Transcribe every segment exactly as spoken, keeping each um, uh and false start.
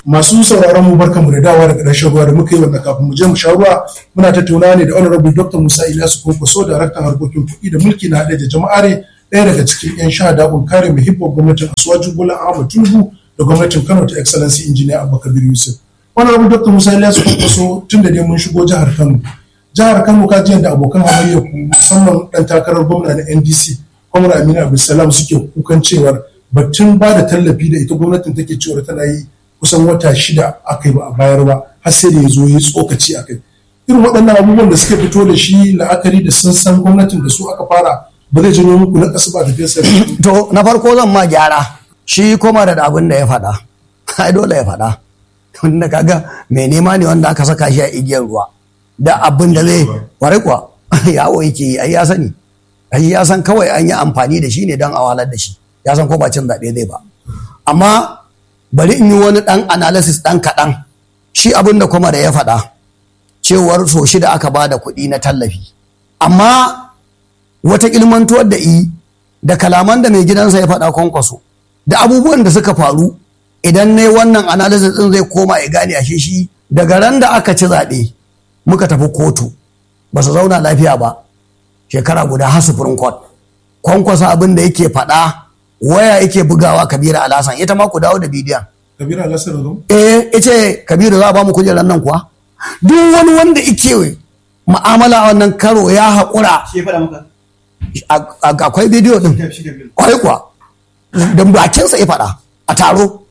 Masu sauraron mu barkamu da dawa daga ɗan ruwa da muka yi wanda kafin mu je mu sha ruwa muna tattauna ne da Honorable Doctor Musa Ilyasu Kwankwaso, daraktan harkokin kuɗi da mulki na haɗe da jama'are, ɗaya daga cikin 'yan shahada kare muhimmin gwamnatin Asuwaju Bola Ahmed Tinubu da gwamnatin Kano ta Excellency Engineer Abubakar Yusuf. Honorable Doctor Musa Ilyasu Kwankwaso, tun da dai mun shigo jihar Kano. Jihar Kano ka ji yadda abokan hamayya ku musamman ɗan takarar gwamna na N D C, Kwamar Aminu Abdulsalam suke kukan cewar batun ba da tallafi da ita gwamnatin take cewar tana yi kusan wata shida aka yi ba a bayar ba, har sai da ya zo ya tsokaci a kai. Irin waɗannan abubuwan da suka fito da shi la'akari da sun san gwamnatin da su aka fara ba zai janyo muku na ƙasa ba da fesa. To na farko zan ma gyara shi kuma da abin da ya faɗa ai dole ya faɗa wanda kaga mai nema ne wanda aka saka shi a igiyar ruwa da abin da zai ware kuwa yawo yake yi ai ya sani ai ya san kawai an yi amfani da shi ne don a walar da shi, ya san ko ba cin zaɓe zai ba. Amma bari in yi wani ɗan analysis ɗan kaɗan. Shi abin da kuma da ya faɗa cewar so shida aka ba da kuɗi na tallafi, amma wata ilmantuwar da i da kalaman da mai gidansa ya faɗa Kwankwaso da abubuwan da suka faru, idan ne wannan analysis ɗin zai koma ya gane ashe shi daga ran da aka ci zaɓe muka tafi kotu ba su zauna lafiya ba shekara guda har Supreme Court. Kwankwaso abin da yake faɗa waya yake bugawa Kabiru Alhassan, ita ma ku dawo da bidiyon. Kabiru Alhassan zo? Eh, ice Kabiru za a ba mu kujerar nan kuwa? Duk wani wanda yake mu'amala a wannan karo ya haƙura. Shi faɗa maka? Akwai bidiyo ɗin. Kwai kuwa. Da bakinsa ya faɗa a taro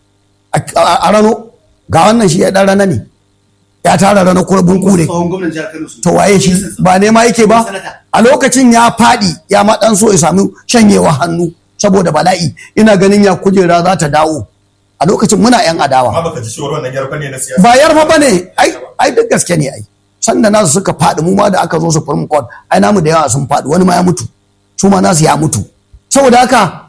a rano. Ga wannan shi ya ɗan rana ne. Ya tara rana kurbin kure. To waye shi ba nema yake ba? A lokacin ya faɗi ya ma ɗan so ya sami shanyewa hannu. Saboda bala'i ina ganin ya kujera za ta dawo a lokacin muna yan adawa. Amma baka ji cewa wannan yarfa ne na siyasa. Ba yarfa bane, ai ai duk gaske ne ai. Sanda nasu suka faɗi mu ma da aka zo Supreme Court ai namu da yawa sun faɗi, wani ma ya mutu. Su ma nasu ya mutu. Saboda haka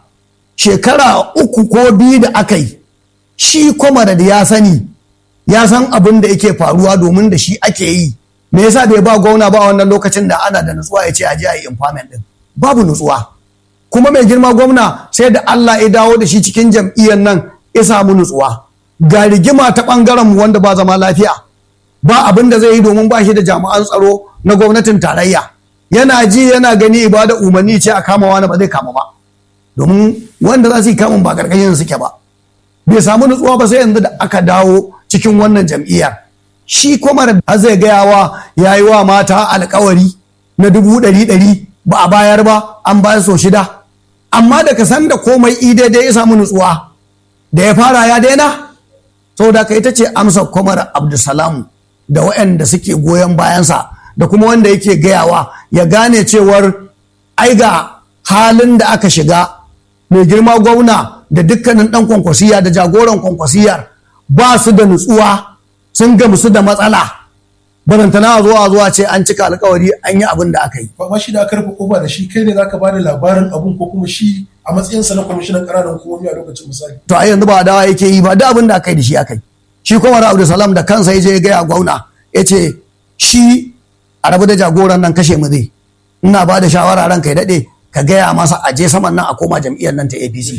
shekara uku ko biyu da aka yi shi Comrade ya sani ya san abin da yake faruwa domin da shi ake yi. Me yasa da ya ba gwamna ba wannan lokacin da ana da nutsuwa ya ce a je a yi empowerment din? Babu nutsuwa. Kuma mai girma gwamna sai da Allah ya dawo da shi cikin jam'iyyar nan ya samu nutsuwa. Ga rigima ta ɓangaren mu wanda ba zama lafiya, ba abin da zai yi domin ba shi da jami'an tsaro na gwamnatin tarayya. Yana ji yana gani ibada umarni ce a kama wani ba zai kama ba, domin wanda za su yi kamun ba karkashin suke ba. Bai samu nutsuwa ba sai yanzu da aka dawo cikin wannan jam'iyyar. Shi kuma da zai gaya wa ya yi wa mata alkawari na dubu ɗari ɗari ba a bayar ba, an bayar so shida. Amma da ka san da komai idai ya samu nutsuwa da ya fara ya daina. Saboda ka ita ce amsa Kwamar Abdulsalam da waɗanda suke goyon bayansa da kuma wanda yake gayawa ya gane cewar ai ga halin da aka shiga. Mai girma gwamna da dukkanin ɗan kwankwasiya da jagoran kwankwasiyar ba su da nutsuwa, sun gamsu da matsala. Barantana zuwa zuwa ce an cika alkawari an yi abin da aka yi. Ba shi da aka rufe kofa da shi kai ne zaka bada labarin abun ko kuma shi a matsayinsa na kwamishinan ƙananan hukumomi a lokacin misali. To a yanzu ba dawa yake yi ba, da abin da aka yi da shi aka yi. Shi kuma da Abdulsalam da kansa ya je ya gaya gwamna ya ce shi a rabu da jagoran nan kashe mu zai. Ina ba da shawara ranka ya daɗe ka gaya masa a je saman nan a koma jam'iyyar nan ta A P C.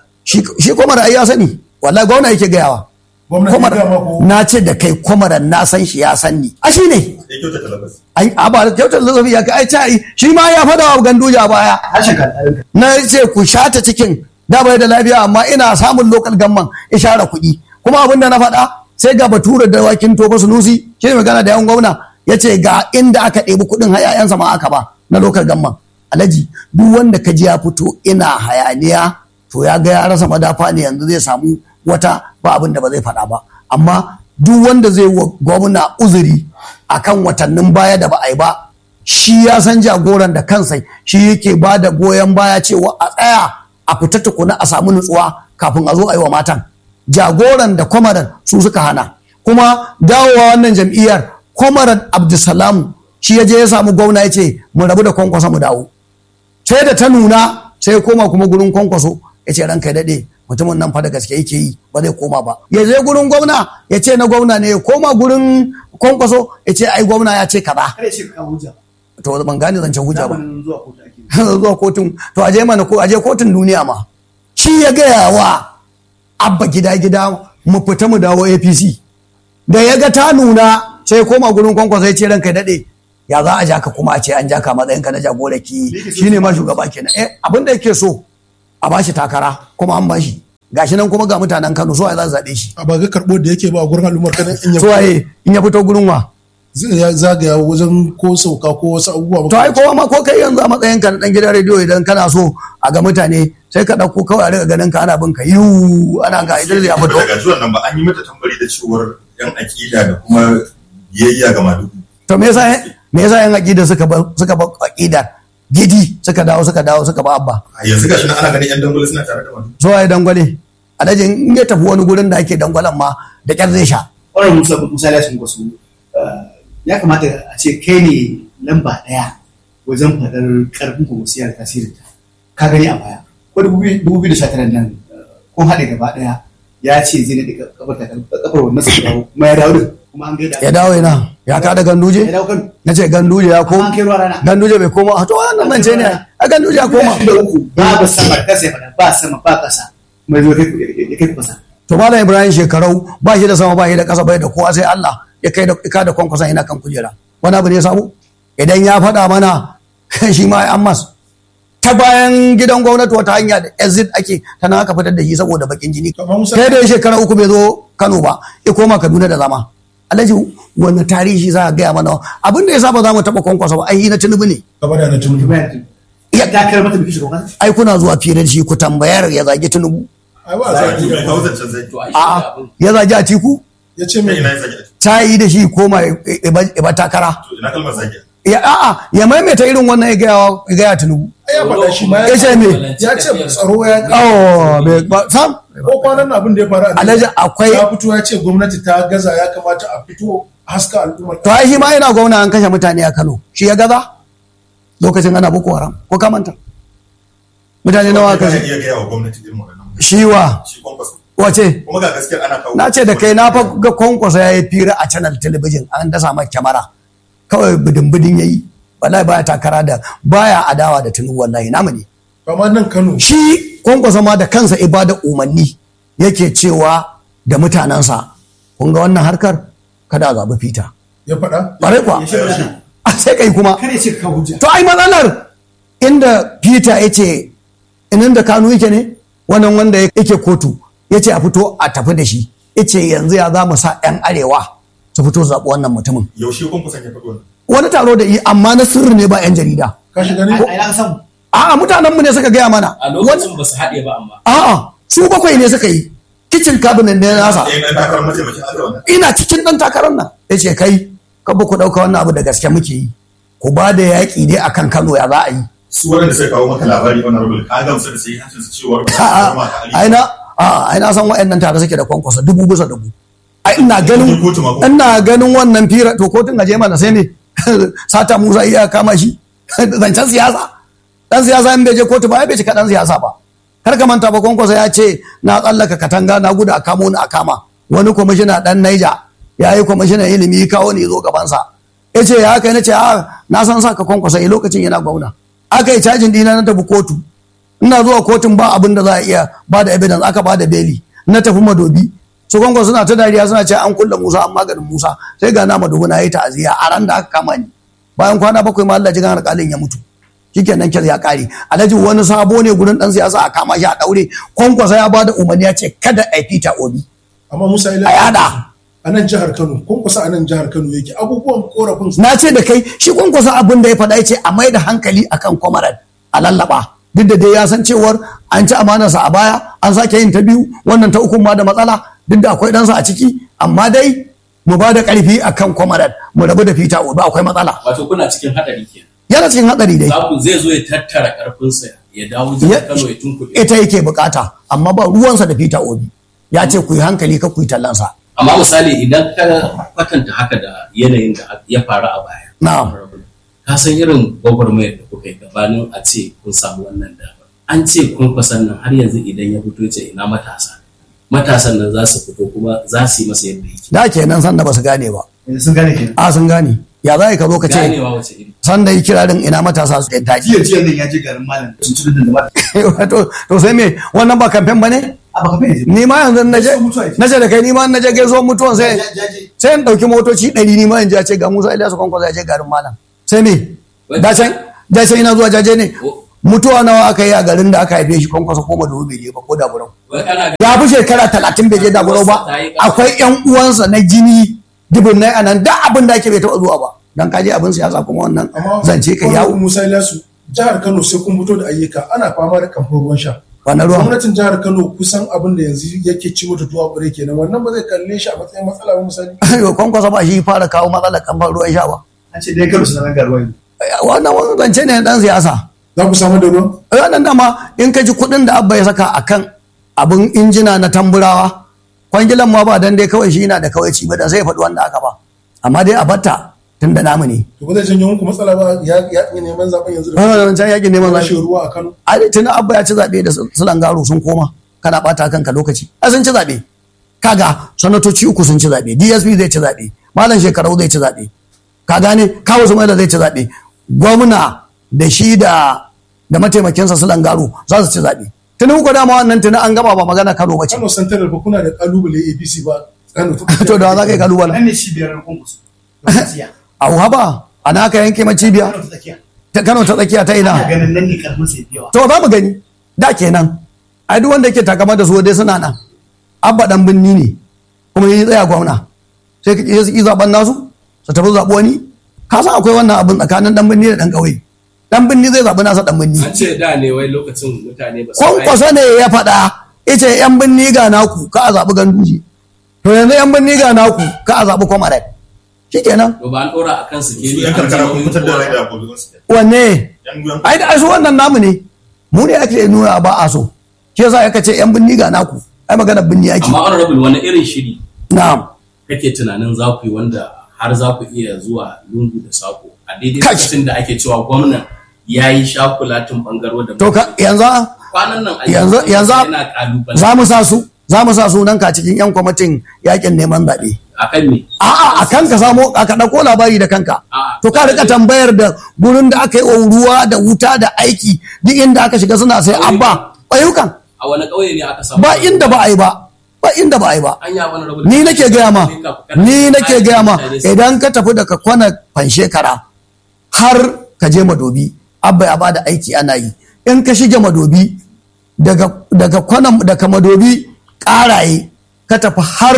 Shi kuma da ai ya sani, wallahi gwamna yake gayawa. Na ce da kai kwamaran na san shi ya san ni a shi ne a ba kyautar lazafi ya kai ai shi ma ya fada wa ganduja baya na ce ku shata cikin da bai da lafiya amma ina samun local gamman ishara kuɗi. Kuma abin da na faɗa sai ga bature da wakin tofa sunusi shi ne magana da yawan gwamna ya ce ga inda aka ɗebi kuɗin hayayensa ma aka ba na local gamman. Alhaji duk wanda ka ji ya fito ina hayaniya to ya ga ya rasa madafa ne, yanzu zai samu wata ba abin da ba zai faɗa ba. Amma duk wanda zai wa gwamna uzuri akan watannin baya da ba a yi ba, shi ya san jagoran da kansa shi yake ba da goyon baya cewa a tsaya a fita tukuna a samu nutsuwa kafin a zo a yi wa matan. Jagoran da kwamaran su suka hana. Kuma dawowa wannan jam'iyyar kwamaran Abdulsalam shi ya je ya samu gwamna ya ce mu rabu da Kwankwaso mu dawo. Sai da ta nuna sai koma kuma gurin Kwankwaso ya ce ranka ya daɗe mutumin nan fa da gaske yake yi ba zai koma ba. Ya je gurin gwamna ya ce na gwamna ne, ya koma gurin Kwankwaso ya ce ai gwamna ya ce kaza. To ban gane zancen hujja ba. Zuwa kotun to aje mana ko aje kotun duniya ma. Shi ya gaya wa abba gida gida mu fita mu dawo A P C da ya ga ta nuna sai ya koma gurin Kwankwaso ya ce ranka daɗe ya za a ja ka kuma a ce an ja ka matsayinka na jagoraki shine ma shugaba kenan eh abin da yake so a bashi takara kuma an bashi gashi nan kuma ga mutanen Kano so ai za su zaɓe shi a ba ga karɓo da yake ba a gurin al'ummar Kano in ya so ai in ya fito gurin wa zai zagaya wajen ko sauka ko wasu abubuwa to ai kowa ma ko kai yanzu a matsayin ka na dan gidan rediyo idan kana so a ga mutane sai ka dauko kawai a riga ganin ka ana bin ka yiwu ana ga idan ya fito daga zuwan nan ba an yi mata tambari da cewar yan akida da kuma biyayya ga madugu to me yasa me yasa yan akida suka ba suka ba akida gidi suka dawo suka dawo suka ba abba yanzu gashi nan ana ganin yan dangwale suna tare da madugu so ai dangwale a dajin in ya tafi wani gurin da ake dangwalan ma da kyar zai sha wannan musa misali sun gwasu ya kamata a ce kai ne lamba ɗaya wajen faɗar ƙarfin kwamfasiya da tasirinta ka gani a baya ko dubu biyu da sha tara nan kun haɗe gaba ɗaya ya ce zai naɗe kafar wannan su dawo kuma ya dawo din kuma an gaida ya dawo ina ya kada ganduje ya dawo kan na ce ganduje ya kuma koma an kai ruwa rana ganduje bai koma to wannan nan ce ne a ganduje ya koma da uku babu sama kasa ya faɗa ba sama ba ƙasa mai zo ya kai kasa to malam ibrahim shekarau ba shi da sama ba shi da ƙasa bai da kowa sai Allah ya kai da ka da Kwankwason ina kan kujera wani abu ne ya samu idan ya faɗa mana shi ma an mas ta bayan gidan gwamnati wata hanya da exit ake tana aka fitar da shi saboda bakin jini sai da shekara uku bai zo Kano ba ya koma Kaduna da zama alhaji wani tarihi za a gaya mana abin da ya sa ba za mu taɓa Kwankwaso ba ai na Tinubu ne gaba da na Tinubu ya dakar mata biki shugaban kasa ai kuna zuwa firar shi ku tambayar ya zagi Tinubu ai ba za ki ya kawo zancen zai a'a ya zagi Atiku ya ce me ina ya zage ta yi da shi koma ba takara to ina kalmar zage ya a'a ya maimaita irin wannan ya gaya ya gaya Tinubu ai ya faɗa shi ma ya ce me ya ce tsaro ya oh bai ba sam ko kwanan nan abin da ya faru a alhaji akwai ya fito ya ce gwamnati ta gaza ya kamata a fito haska al'ummar to ai shi ma yana gwamna an kashe mutane a Kano shi ya gaza lokacin ana Boko Haram ko ka manta mutane nawa ka kashe iya gaya wa gwamnati irin wannan shi wa shi Kwankwaso wace kuma ga gaskiyar ana kawo na ce da kai na fa ga Kwankwaso ya yi fira a channel television an dasa maka kyamara kawai bidin-bidin ya yi wallahi baya takara da baya adawa da Tinubu wallahi namu ne kamar nan Kano shi Kwankwaso ma da kansa ibada umarni yake cewa da mutanensa kun ga wannan harkar kada a zaɓi fita ya faɗa ƙwarai kuwa ya ce ba a sai kai kuma kare ce ka hujja to ai matsalar inda Peter ya ce inin da Kanu yake ne wannan wanda yake kotu ya ce a fito a tafi da shi ya ce yanzu ya za mu sa 'yan arewa su fito zaɓi wannan mutumin yaushe Kwankwason ya faɗi wannan wani taro da yi amma na sirri ne ba 'yan jarida ka shiga ne a ina ka samu a'a mutanenmu ne suka gaya mana a lokacin ba su haɗe ba amma a'a su bakwai ne suka yi kicin cabinet ne nasa eh dan takarar mataimakin aka wannan ina cikin ɗan takarar nan ya ce kai ka ba ku ɗauka wannan abu da gaske muke yi ku ba da yaƙi dai akan Kano ya za a yi su waɗanda suka kawo maka labari wannan rubul ka gamsu da sai hancin su cewa ba su a'a zama ka ali ai na a'a ai na san waɗannan tare suke da Kwankwaso dubu bisa dubu ai ina ganin kotu ma ko ina ganin wannan fira to kotun aje mana sai ne sata Musa iya kama shi zancen siyasa dan siyasa in bai je kotu ba ai bai cika dan siyasa ba kar ka manta ba Kwankwaso ya ce na tsallaka katanga na gudu a kamo ni a kama wani kwamishina dan Naija ya yi kwamishinan ilimi kawo ni zo gabansa ya ce ya kai na ce a na san sa ka Kwankwaso a lokacin yana gwamna aka yi cajin dina na tafi kotu ina zuwa kotun ba abin da za a iya ba da evidence aka ba da beli na tafi Madobi su Kwankwaso suna ta dariya suna ce an kulle Musa an maganin Musa sai ga na Madobi na yi ta'aziyya a ran da aka kama ni bayan kwana bakwai ma Allah ji gan alƙalin ya mutu shikenan kyar ya kare alhaji wani sabo ne gurin dan siyasa a kama shi a daure Kwankwaso ya bada umarni ya ce kada a fita obi amma Musa a ila yada a nan jihar Kano Kwankwaso a nan jihar Kano yake abubuwan korafin su na ce da kai shi Kwankwaso abin da ya faɗa ya ce a mai da hankali akan kwamaran a lallaba duk da dai ya san cewar an ci amanarsa a baya an sake yin ta biyu wannan ta uku ma da matsala duk da akwai ɗansa a ciki amma dai mu ba da ƙarfi akan kwamaran mu rabu da fita obi akwai matsala wato kuna cikin haɗari kenan yana cikin hatsari dai za ku zai zo ya tattara karfinsa ya dawo Ya- jihar Kano ya tunkuɗe ita yake bukata amma ba ruwansa da Peter Obi ya ce ku yi hankali ka ku yi tallansa amma misali idan ka kwatanta haka da yanayin da ya faru a baya na'am ka san irin gwagwarmayar da kuka yi gabanin a ce kun samu wannan damar an ce Kwankwason nan har yanzu idan ya fito ce ina matasa matasan nan za su fito kuma za su yi masa yadda yake da kenan san da ba su gane ba yanzu sun gane kenan a sun gane ya za ka zo ka ce ganewa wace iri san da yi kirarin ina matasa su yan taji jiya jiya nan ya je garin malam sun ci da ba to to sai me wannan ba kamfen ba ne a baka bai ni ma yanzu na je Gaisuwar mutuwa ce. na je da kai ni ma na je gaisuwar mutuwan sai jaje sai in ɗauki motoci ɗari ni ma in je a ce ga Musa Ilyasu Kwankwaso ya je garin malam sai me da can da can ina zuwa jaje ne mutuwa nawa aka yi a garin da aka haife shi Kwankwaso ko Madobi bai je ba ko Daburau wai kana ya fi shekara talatin bai je Daburau ba akwai yan uwansa na jini dubunnai a nan da abin da ake bai taɓa zuwa ba dan kaje abin siyasa kuma wannan amma zance ka yawo Musa Ilyasu jihar Kano sai kun fito da ayyuka ana fama da kamfan ruwan sha wannan ruwan gwamnatin jihar Kano kusan abin da yanzu yake ci mata tuwa ƙure kenan wannan ba zai kalle shi a matsayin matsala ba misali ayo Kwankwaso ba shi fara kawo matsalar kamfan ruwan sha ba an ce dai karo suna garuwa ne wannan wani zance ne na dan siyasa za ku samar da ruwan wannan dama in ka ji kuɗin da abba ya saka akan abin injina na tamburawa kwangilan ma ba dan dai kawai shi yana da kawai ci ba da sai ya faɗi wanda aka ba amma dai a batta tun da namu ne to ba zai janyo muku matsala ba ya ya neman zaben yanzu da wannan can yakin neman rashin zaɓe ruwa a Kano a tun abba ya ci zaɓe da sulangaro sun koma kana ɓata kanka lokaci a sun ci zaɓe kaga sanatoci uku sun ci zaɓe D S P zai ci zaɓe malam shekarau zai ci zaɓe ka gane kawo sumaila zai ci zaɓe gwamna da shi da da mataimakinsa sulangaro za su ci zaɓe tuni uku dama wannan tuni an gama ba magana Kano ba ce Kano Central ba kuna da kalubale A P C ba Kano to da za ka yi kalubala nan ne cibiyar kunkusu tsakiya au haba a naka yanke macibiya Kano ta tsakiya ta Kano ta tsakiya ta ina ina ganin nan ne karfin sai yawa to za mu gani da kenan ai duk wanda yake takama da su dai suna nan abba dan binni ne kuma yi tsaya gwamna sai ka yi zaben nasu su tafi zaɓi wani ka san akwai wannan abin tsakanin dan binni da dan ƙauye dan binni zai zaɓi nasa dan binni an ce da ne wai lokacin mutane ba su Kwankwaso ne ya faɗa ita yan binni ga naku ka a zaɓi ganduje to yanzu yan binni ga naku ka a zaɓi kwamaret shikenan to ba an ɗora a kansu ke su yan karkara kun fitar da rai da gobe wasu wanne yan guyan ai da su wannan namu ne mu ne ake nuna ba a so shi yasa aka ce yan binni ga naku ai magana binni ake amma honorable wani irin shiri na'am kake tunanin za ku yi wanda har za ku iya zuwa lungu da sako a daidai Kai. lokacin da ake cewa gwamnan ya yi shakulatin bangaro da to ka yanzu kwanan nan a yanzu yanzu yana kalubale za mu sa su za mu sa sunan ka cikin yan kwamitin yakin neman zaɓe akan me a'a a kan ka samo ka ɗauko labari da kanka A'a. to ka rika tambayar da gurin da aka yi wa ruwa da wuta da aiki duk inda aka shiga suna sai abba ƙwayukan a wani ƙauye ne aka samu ba inda ba a yi ba ba inda ba a yi ba an yi wani rabu ni nake gaya ma ni nake gaya ma idan ka tafi daga kwana fanshekara har ka je madobi abba ya bada aiki ana yi in ka shige madobi daga daga kwana daga madobi karaye ka tafi har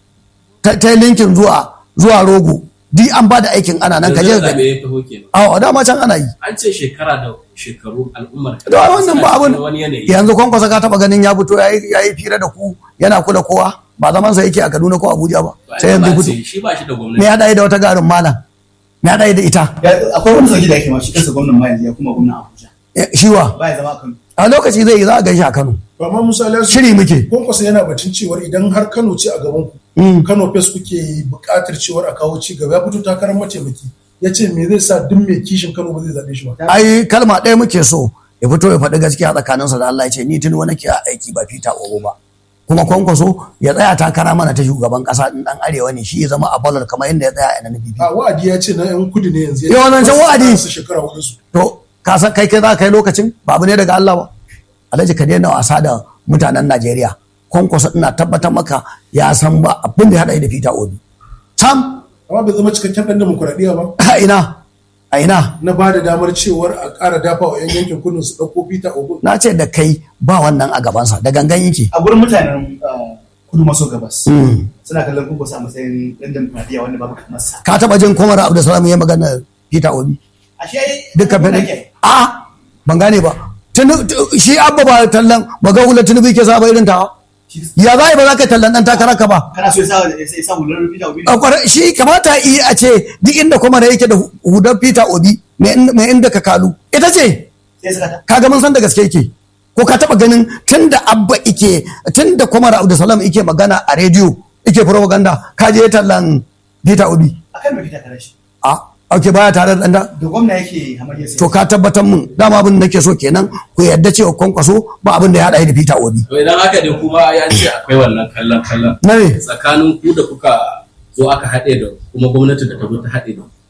ta ta linkin zuwa zuwa rogo di an bada aikin ana nan ka je ga zabe ya taho kenan a dama can ana yi an ce shekara da shekaru al'ummar da wannan ba abun wani yanayi yanzu kwankwasa ka taba ganin ya fito yayi yayi fira da ku yana kula kowa ba zaman sa yake a Kaduna ko Abuja ba sai yanzu fito shi ba shi da me gwamnati ya dai da wata garin malam me ya dai da ita Ya- akwai wani zargi da ake ma shi kansa gwamnan ma yanzu ya kuma gwamnan Abuja Eh, shiwa ba ya zama Kano a lokaci zai yi za a gaishe a Kano to amma Musa Ilyasu shiri muke Kwankwaso yana batun cewar idan har Kano ce a gaban ku Mm. Kano Fes kuke buƙatar cewar a kawo ci gaba ya fito takarar mataimaki ya ce me zai sa duk mai kishin Kano ba zai zaɓe shi ba ai kalma ɗaya muke so ya fito ya faɗi gaskiya tsakaninsa da Allah ya ce ni tuni wani ke aiki ba fita ogo ba kuma kwankwaso ya tsaya takara mana ta shugaban ƙasa ɗin ɗan arewa ne shi ya zama a balar kamar yadda ya tsaya a N P P a wa'adi ya ce na yan kudu ne yanzu Yau nan can wa'adi. su shekara hudu su to ka san kai kai za ka yi lokacin ba abu ne daga Allah ba alhaji ka daina wasa da mutanen Najeriya kwankwaso ina tabbatar maka ya san ba abin da ya haɗa da fita obi sam amma bai zama cikakken ɗan demokuraɗiyya ba a ina a ina na ba da damar cewar a ƙara dafa wa 'yan yankin kudin su ɗauko Peter Ogun. na ce da kai ba wannan a gabansa da gangan yake a gurin mutanen uh, kudu maso gabas suna kallon kunkusa a matsayin ɗan demokuraɗiyya wanda babu kamar sa ka taɓa jin komar Abdulsalam ya magana Peter Obi ashe duka gwamna fadin ke. a ban gane ba Tunu- tu- shi abba ba tallan ba ga hula tunubi ke saba irin tawa ya za ba za ka tallan dan takarar ka ba kana so ya sa ya sa hular Peter Obi A kware- shi kamata yi a ce duk inda kuma da yake da hu- hudar Peter Obi mai in- mai inda ka kalu ita ce sai saka ta kaga mun san da gaske yake ko ka taba ganin tunda abba ike tunda kuma Abdulsalam ike magana a rediyo ike propaganda ka je tallan Peter Obi akan me kita kare shi a okay baya tare da dan da da gwamna yake hamayya sai to ka tabbatar mun dama abin da nake so kenan ku yarda cewa kwankwaso ba abin da ya haɗa da Peter Obi to idan haka ne kuma ya ce akwai wannan kallon kallon na me tsakanin ku da kuka zo aka haɗe da kuma gwamnati da ta zo ta haɗe da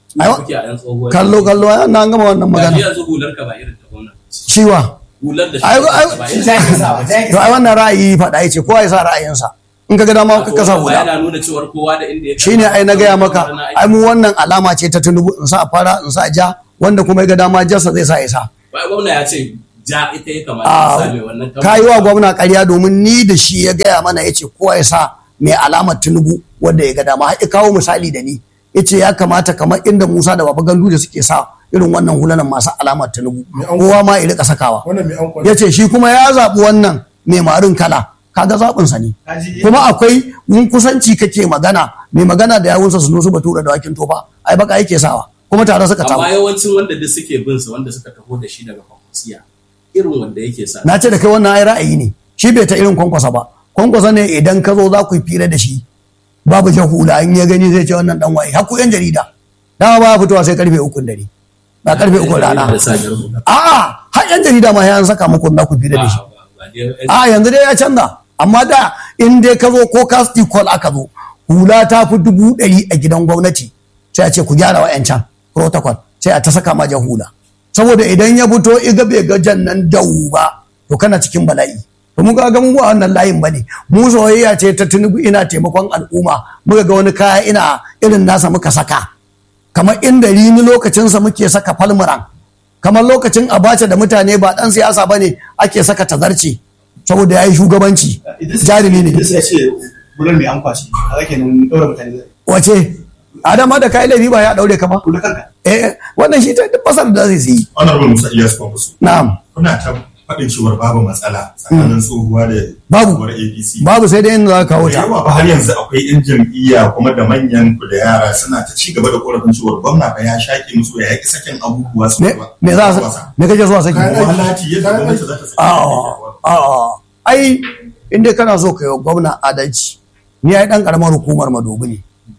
Ai, kuke a yan tsohuwar kallo kallo na an gama wannan magana. Gashi yanzu hular ka ba irin ta gwamnati. Ciwa. Hular da shi Ai, ai, ba shi irin ta yake sawa ta yake To ai wannan ra'ayi faɗa yace kowa ya sa ra'ayinsa. In ka ga dama ka kasa ba hula. yana nuna cewar kowa da inda ya Shine ai na gaya maka ai mu wannan alama ce ta Tinubu in sa fara in sa ja wanda kuma ya ga dama jarsa zai sa ya sa. Ba gwamna ya ce ja ita ya kamata ya sa mai wannan ka yi wa gwamna ƙarya domin ni da shi ya gaya mana ya ce kowa ya sa mai alamar Tinubu wanda ya ga dama har ya kawo misali da ni ya ce ya kamata kamar inda Musa da Baba Gandu da suke sa irin wannan hulanan masu alamar Tinubu kowa ma ya rika sakawa Wannan mai ankon. ya ce shi kuma ya zaɓi wannan mai marin kala kaga zaɓinsa ne kuma akwai mun kusanci kake magana mai magana da yawunsa su nusu batura da wakin tofa ai baka yake sawa kuma tare suka tawo amma yawancin wanda duk suke bin sa wanda suka taho da shi daga kwakwasiya irin wanda yake sa na ce da kai wannan ai ra'ayi ne shi bai ta irin kwankwasa ba kwankwasa ne idan ka zo za ku yi fira da shi babu jan hula in ya gani zai ce wannan dan waye haku yan jarida dama ba fitowa sai karfe ukun dare ba karfe ukun rana da sa jar hula. a'a har yan jarida ma ya an saka muku na ku fira da shi Ba- ba- ba dai- a yanzu dai ya canza amma da in dai ka zo ko casti call aka zo hula ta fi dubu ɗari a gidan gwamnati sai a ce ku gyara wa'yancan protocol sai a ta saka ma jan hula saboda idan ya fito iga bai ga jan nan dawu ba to kana cikin bala'i to mun ga mu a wannan layin bane mu soyayya ce ta Tinubu ina taimakon al'umma muka ga wani kaya ina irin nasa muka saka kamar inda rini lokacinsa muke saka falmuran kamar lokacin Abacha da mutane ba dan siyasa bane ake saka tazarce saboda ya yi shugabanci jarumi ne Idris ya ce bulan mai an kwashi a rake nan daura mutane zai wace adama da kai laifi ba ya daure ka ba kula kanka eh wannan shi ta duk fasar da zai yi honorable Musa Ilyas Kwankwaso na'am kuna ta faɗin cewar babu matsala tsakanin tsohuwa da Babu. tsohuwar A P C babu sai dai inda za ka kawo da ta yawa ba har yanzu akwai yan jam'iyya kuma da manyan ku da yara suna ta ci gaba da korafin cewar gwamna fa ya shaƙe musu ya yaƙi sakin abubuwa su me me za su me kake so a saki Kayan aiki. wahalati yadda gwamnati za ta saki a'a a'a ai inda kana so ka yi wa gwamna adalci ni ai dan karamar hukumar Madobi ne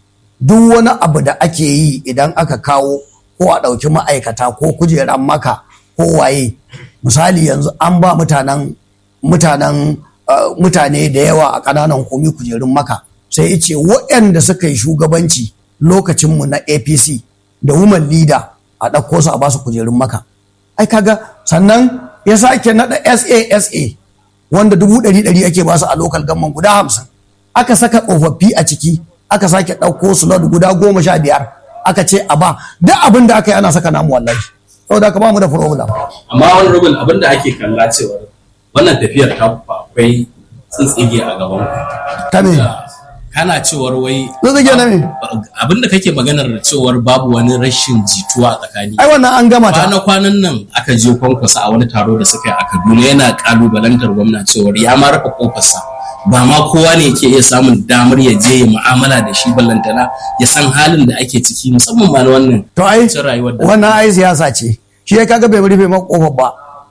duk wani abu da ake yi idan aka kawo ko a ɗauki ma'aikata ko kujeran maka ko waye misali yanzu an ba mutanen mutanen uh, mutane da yawa a ƙananan hukumi kujerun maka sai ice waɗanda suka yi shugabanci lokacinmu na A P C da woman leader a ɗauko su a basu kujerun maka ai kaga sannan ya sake naɗa S A S A wanda dubu ɗari ɗari ake basu a local government guda hamsin aka saka tsofaffi a ciki aka sake ɗauko slot guda goma sha biyar aka ce a ba duk abin da aka yi ana saka namu wallahi saboda ka ba mu da problem amma wani rubin abin da ake kalla cewa wannan tafiyar ta akwai tsintsige a gaban ku. ta me kana cewar wai Tsintsige na me? abin da kake maganar cewar babu wani rashin jituwa a tsakani ai wannan an gama ta kwana-kwanan nan aka je kwankwasa a wani taro da suka yi a Kaduna yana kalubalantar gwamna cewar ya ma rufe kofarsa ba ma kowa ne yake iya samun damar ya je ya mu'amala da shi ballantana ya san halin da ake ciki musamman ma na wannan to ai cin rayuwar da wannan ai siyasa ce shi ya kaga bai rufe ma kofar ba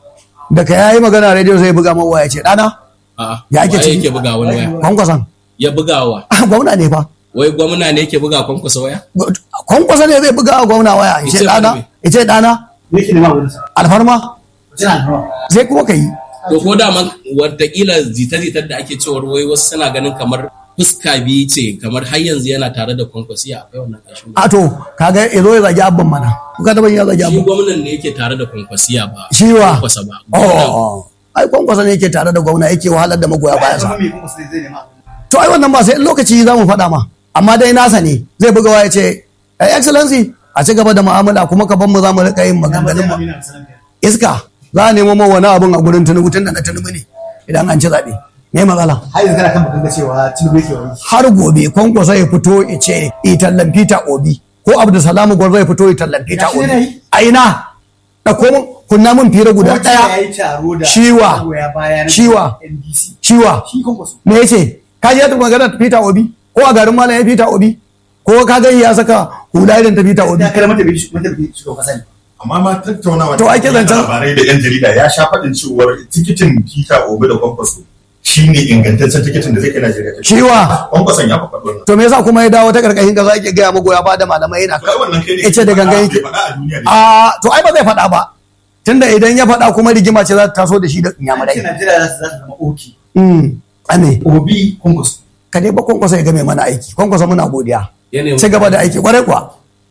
da ka yayi magana radio sai buga ma waya ce dana A'a, ya ake waye ciki? yake buga wani waya kwankwasan ya bugawa gwamna ne fa wai gwamna ne yake buga kwankwasa waya kwankwasa ne zai buga wa gwamna waya ya ce Ice dana Barbe. ya ce dana me yake nema wurin sa alfarma wace na alfarma sai kuma ka yi to ko da man watakila jita-jitar da ake cewar wai wasu suna ganin kamar fuska biyu ce kamar har yanzu yana tare da kwankwasiya akwai wannan ƙarshen a to kaga ya zo ya zagi abban mana kuka da ban ya zagi shi abban gwamnan ne yake tare da kwankwasiya ba shi wa kwankwasa ba oh Gwamnan- oh. ai kwankwasa ne yake tare da gwamna yake wahalar da magoya baya sa me kuma sai zai nema to ai wannan ba sai in lokaci za mu faɗa ma amma dai nasa ne zai buga waya ce "Your excellency a ci gaba da mu'amala kuma ka ban mu za mu rika yin maganganun mu Amina sanan kai iska za a nemo ma wani abun a gurin tunubu tun da na tunubu ne idan an ci zaɓe me matsala har yanzu kana kan bakan da cewa Tinubu yake wani har gobe kwankwasa ya fito ya ce itallan peter obi ko abdulsalamu gwarzo ya fito itallan peter Gashi yana obi yi. a ina da ko kunna mun fira guda ya ɗaya yi taro da Shiwa. magoya baya na Shiwa. N D C ciwa shi kwankwaso me yace ka ji ya taɓa magana da peter obi ko a garin malam ya peter obi ko ka gani ya saka hula irin ta peter obi da kada mata bi mata bi shugaban kasa ne amma ma tattaunawa To, ake da zancen- labarai da yan jarida ya sha faɗin cewar tikitin Peter Obi da Kwankwaso shine ingantaccen tikitin da zai kai Najeriya ta ciwa Kwankwason ya faɗi wannan to me yasa kuma ya dawo ta karkashin kaza yake gaya magoya ba da malamai yana to ai wannan kai ne yace da gangan yake bai faɗa a duniya ne a to ai ba zai faɗa ba tunda idan ya faɗa kuma rigima ce za ta taso da shi da Ake inyamurai Najeriya za su za su zama oki mm ame Obi kwankwaso ka dai ba kwankwasa ya game mana aiki kwankwasa muna godiya ya nemi- ci gaba da aiki kwarai kuwa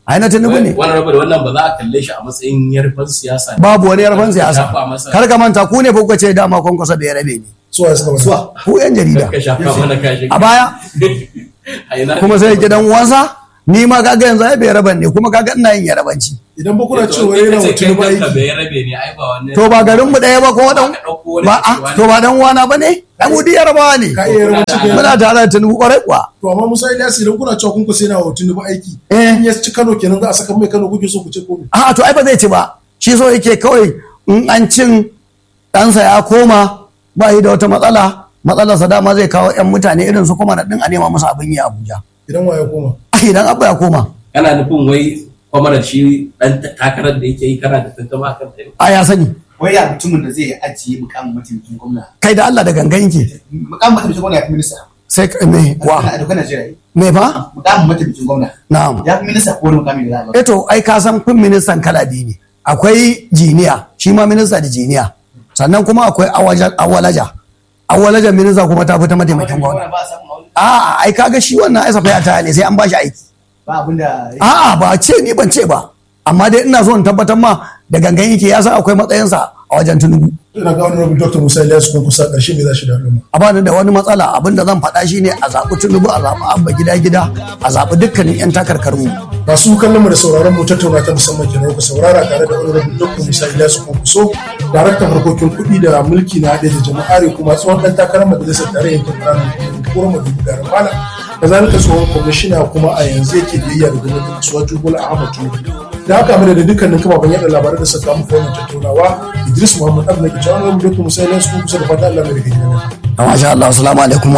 ai na Tinubu ne. Wani rabu da wannan ba za a kalle shi a matsayin yarfan siyasa. Babu wani yarfan siyasa. Kar ka manta ku ne kuka ce dama Kwankwaso da ya rabe ne. suwa suka Suwa. Ku yan jarida. Ka shafa mana kashi. A baya kuma sai gidan uwansa ni ma kaga yanzu ai bai raban ne kuma kaga ina yin yarabanci. idan ba kuna cewa yana wa Tinubu aiki bai rabe ne ai ba wannan. To ba garin mu ɗaya ba ko dan ba a to ba dan uwana bane. Dan Udi Yarabawa ne. ka iya rabanci da Muna tare da Tinubu kwarai kuwa. to amma Musa Ilyas idan kuna cewa kun kusa yana wa Tinubu aiki Eh. in ya ci Kano kenan za a saka mai Kano kuke so ku ce komai A'a to ai ba zai ci ba. Shi so yake kawai in an cin ɗansa ya koma ba yi da wata matsala. Matsalarsa dama zai kawo 'yan mutane irin su kuma na ɗin a nema musu abin yi a Abuja. idan wa ya koma Ah, idan Abba ya koma. Kana nufin wai kwamarar shi dan takarar da yake yi kana da tantama kan ta. A ya sani. Wai ya mutumin da zai ajiye mukamin mataimakin gwamna. Kai da Allah da gangan yake. Mukamin mataimakin gwamna ya fi minista. Sai ka- me wa A dokar Najeriya. me fa? Mukamin mataimakin gwamna. Na'am. Ya fi minista ko wani mukamin da za a ba. Eh to ai ka san kun ministan kala biyu ne. Akwai jiniya, shi ma minista da jiniya. Sannan kuma akwai awaja- awalaja. Awalaja minista kuma ta fita mataimakin gwamna. Ba a samun aure. A'a ai kaga shi wannan ai safa ya ta ne sai an bashi aiki. Ba abin da A'a ba ce ni ban ce ba. Amma dai ina so in tabbatar ma da gangan yake ya san akwai matsayinsa a wajen Tinubu. ina ga honorable Doctor Musa Ilyas kun kusa karshe me za shi da al'umma A bani da wani matsala abin da zan faɗa shi ne a zaɓi Tinubu a zaɓi Abba gida gida a zaɓi dukkanin 'yan takarkarmu. masu kallon mu da sauraron mu tattauna ta musamman kenan ku saurara tare da honorable Doctor Musa Ilyas kun kuso daraktan harkokin kuɗi da mulki na haɗe da jama'are kuma tsohon ɗan takarar majalisar tarayyar kirkiranin kuma madubu da ramana kazalika tsohon kwamishina kuma a yanzu yake biyayya da gwamnatin kasuwa Bola Ahmad Tinubu da haka mu da dukkanin kafafen yaɗa labarai da suka muku wannan tattaunawa Idris Muhammad Abdullahi Jawan Doctor Musa Ilyas kun kusa da fata Allah mai da gidan Masha Allah, assalamu alaikum wa